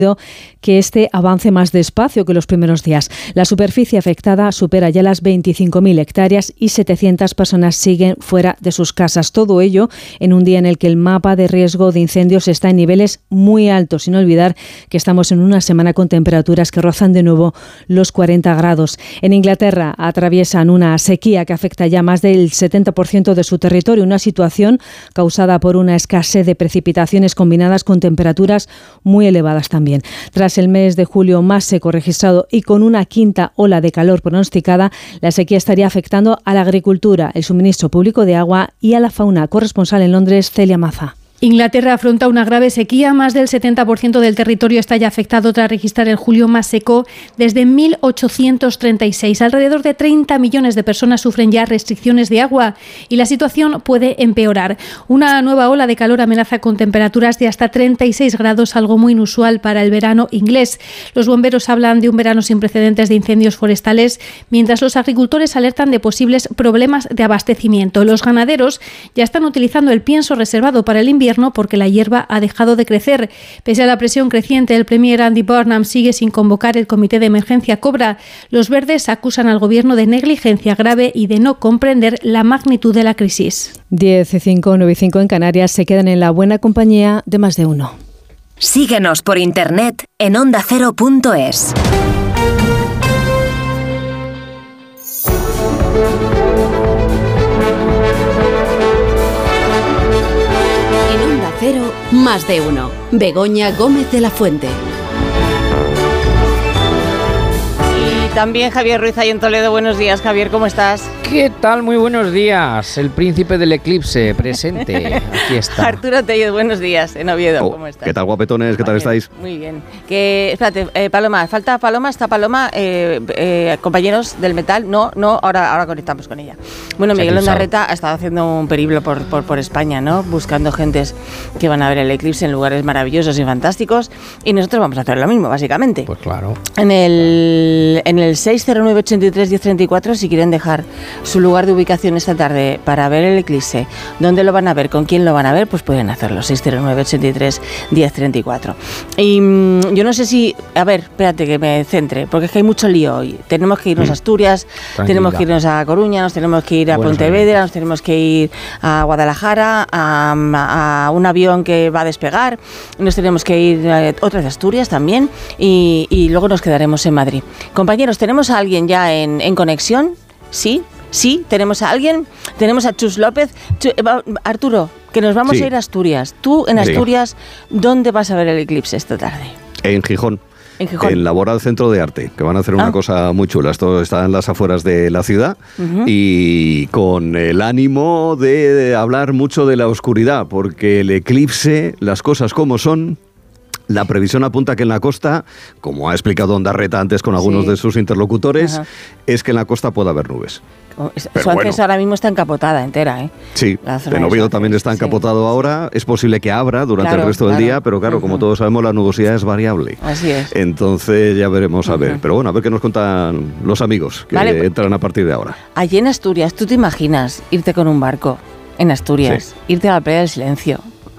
que este avance más despacio que los primeros días. La superficie afectada supera ya las 25.000 hectáreas y 700 personas siguen fuera de sus casas. Todo ello en un día en el que el mapa de riesgo de incendios está en niveles muy altos, sin olvidar que estamos en una semana con temperaturas que rozan de nuevo los 40 grados. En Inglaterra atraviesan una sequía que afecta ya más del 70% de su territorio, una situación causada por una escasez de precipitaciones combinadas con temperaturas muy elevadas también. Tras el mes de julio más seco registrado y con una quinta ola de calor pronosticada, la sequía estaría afectando a la agricultura, el suministro público de agua y a la fauna. Corresponsal en Londres, Celia Maza. Inglaterra afronta una grave sequía. Más del 70% del territorio está ya afectado tras registrar el julio más seco desde 1836. Alrededor de 30 millones de personas sufren ya restricciones de agua y la situación puede empeorar. Una nueva ola de calor amenaza con temperaturas de hasta 36 grados, algo muy inusual para el verano inglés. Los bomberos hablan de un verano sin precedentes de incendios forestales, mientras los agricultores alertan de posibles problemas de abastecimiento. Los ganaderos ya están utilizando el pienso reservado para el invierno porque la hierba ha dejado de crecer. Pese a la presión creciente, el premier Andy Burnham sigue sin convocar el comité de emergencia Cobra. Los verdes acusan al gobierno de negligencia grave y de no comprender la magnitud de la crisis. 10:05, 9:05 en Canarias. Se quedan en la buena compañía de Más de Uno. Síguenos por internet en ondacero.es. Cero, Más de Uno. Begoña Gómez de la Fuente. Y también Javier Ruiz ahí en Toledo. Buenos días, Javier, ¿cómo estás? ¿Qué tal? Muy buenos días. El príncipe del eclipse, presente. Aquí está. Arturo Tellez, buenos días, en Oviedo. ¿Cómo estás? ¿Qué tal, guapetones? ¿Qué tal estáis? Muy bien. Espérate, Paloma, falta Paloma, está Paloma, compañeros del metal. No, ahora conectamos con ella. Bueno, Miguel Ondarreta ha estado haciendo un periplo por España, ¿no? Buscando gentes que van a ver el eclipse en lugares maravillosos y fantásticos. Y nosotros vamos a hacer lo mismo, básicamente. Pues claro. En el 609-83-1034, si quieren dejar su lugar de ubicación esta tarde para ver el eclipse, dónde lo van a ver, con quién lo van a ver, pues pueden hacerlo. 609-83-1034. Y yo no sé si... A ver, espérate que me centre, porque es que hay mucho lío hoy. Tenemos que irnos a Asturias, tenemos que irnos a Coruña, nos tenemos que ir a Pontevedra, nos tenemos que ir a Guadalajara, a un avión que va a despegar, nos tenemos que ir otra vez a Asturias también y luego nos quedaremos en Madrid. Compañeros, ¿tenemos a alguien ya en conexión? ¿Sí? Sí, tenemos a alguien, tenemos a Chus López. Arturo, que nos vamos a ir a Asturias. Tú en Asturias, ¿dónde vas a ver el eclipse esta tarde? En Gijón. En Laboral Centro de Arte, que van a hacer una cosa muy chula. Esto está en las afueras de la ciudad y con el ánimo de hablar mucho de la oscuridad, porque el eclipse, las cosas como son... La previsión apunta que en la costa, como ha explicado Ondarreta antes con algunos de sus interlocutores, es que en la costa puede haber nubes. Suárez ahora mismo está encapotada entera, ¿eh? Sí, en Oviedo también está encapotado ahora. Es posible que abra durante el resto del día, pero claro, como todos sabemos, la nubosidad es variable. Así es. Entonces ya veremos a ver. Pero bueno, a ver qué nos cuentan los amigos que entran a partir de ahora. Allí en Asturias, ¿tú te imaginas irte con un barco en Asturias, irte a la playa del Silencio?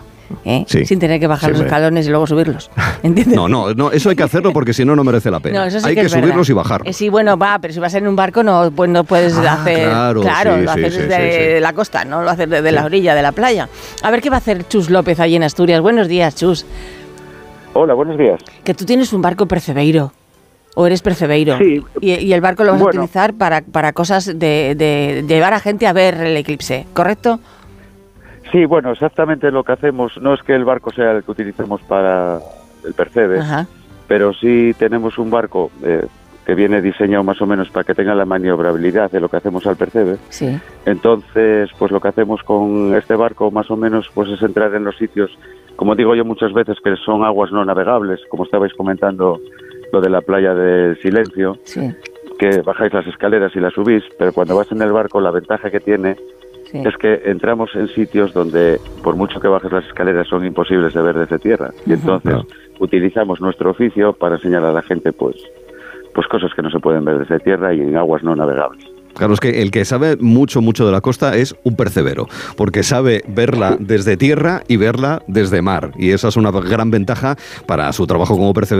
Sin tener que bajar los escalones y luego subirlos, ¿entiendes? No, eso hay que hacerlo porque si no, no merece la pena. No, eso sí hay que subirlos y bajar. Sí, bueno, pero si vas en un barco no puedes hacer... Claro, lo haces desde la costa, no lo haces desde la orilla de la playa. A ver qué va a hacer Chus López allí en Asturias. Buenos días, Chus. Hola, buenos días. Que tú tienes un barco percebeiro. ¿O eres percebeiro? Sí. Y el barco lo vas a utilizar para cosas de llevar a gente a ver el eclipse, ¿correcto? Sí, bueno, exactamente lo que hacemos, no es que el barco sea el que utilicemos para el percebe, pero sí tenemos un barco que viene diseñado más o menos para que tenga la maniobrabilidad de lo que hacemos al percebe. Sí. Entonces, pues lo que hacemos con este barco más o menos pues es entrar en los sitios, como digo yo muchas veces, que son aguas no navegables, como estabais comentando lo de la playa del Silencio, que bajáis las escaleras y las subís, pero cuando vas en el barco la ventaja que tiene es que entramos en sitios donde, por mucho que bajes las escaleras, son imposibles de ver desde tierra. Y entonces utilizamos nuestro oficio para enseñar a la gente pues cosas que no se pueden ver desde tierra y en aguas no navegables. Claro, es que el que sabe mucho de la costa es un percebero, porque sabe verla desde tierra y verla desde mar. Y esa es una gran ventaja para su trabajo como percebero.